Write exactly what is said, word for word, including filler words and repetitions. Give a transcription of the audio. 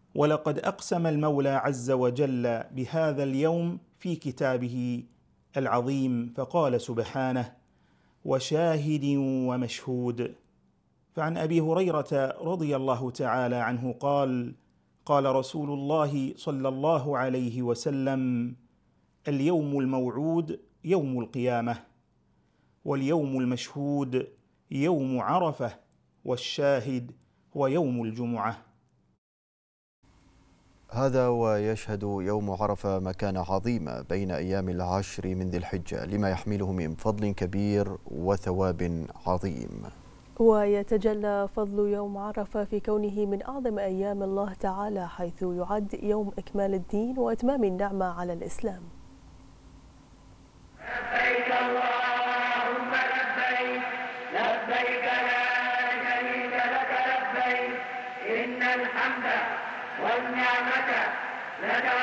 ولقد أقسم المولى عز وجل بهذا اليوم في كتابه العظيم فقال سبحانه: وشاهد ومشهود. فعن أبي هريرة رضي الله تعالى عنه قال: قال رسول الله صلى الله عليه وسلم: اليوم الموعود يوم القيامة، واليوم المشهود يوم عرفة، والشاهد هو يوم الجمعة. هذا ويشهد يوم عرفة مكانة عظيمة بين أيام العشر من ذي الحجة لما يحمله من فضل كبير وثواب عظيم. ويتجلى فضل يوم عرفة في كونه من أعظم أيام الله تعالى، حيث يعد يوم إكمال الدين وإتمام النعمة على الإسلام. لبيك اللهم لبيك، لبيك لا شريك لك لبيك، إن الحمد والنعمة لك